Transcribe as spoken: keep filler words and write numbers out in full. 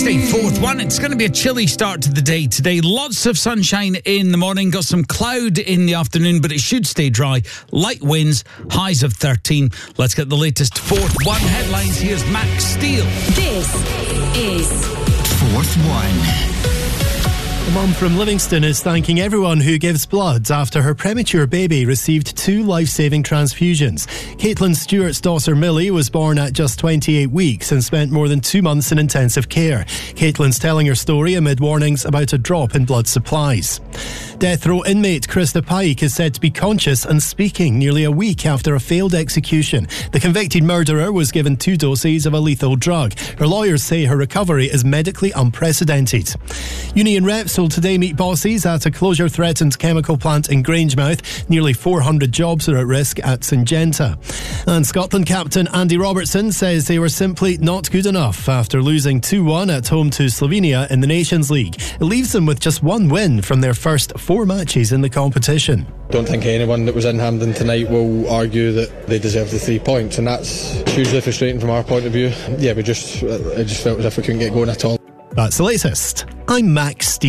Wednesday, fourth one. It's going to be a chilly start to the day today. Lots of sunshine in the morning, got some cloud in the afternoon, but it should stay dry. Light winds, highs of thirteen. Let's get the latest fourth one headlines. Here's Max Steele. This is Fourth One. A mum from Livingston is thanking everyone who gives blood after her premature baby received two life-saving transfusions. Caitlin Stewart's daughter Millie was born at just twenty-eight weeks and spent more than two months in intensive care. Caitlin's telling her story amid warnings about a drop in blood supplies. Death row inmate Krista Pike is said to be conscious and speaking nearly a week after a failed execution. The convicted murderer was given two doses of a lethal drug. Her lawyers say her recovery is medically unprecedented. Union reps will today meet bosses at a closure-threatened chemical plant in Grangemouth. Nearly four hundred jobs are at risk at Syngenta. And Scotland captain Andy Robertson says they were simply not good enough after losing two one at home to Slovenia in the Nations League. It leaves them with just one win from their first four matches in the competition. Don't think anyone that was in Hampden tonight will argue that they deserve the three points, and that's hugely frustrating from our point of view. Yeah, we just, it just felt as if we couldn't get going at all. That's the latest. I'm Max Steele.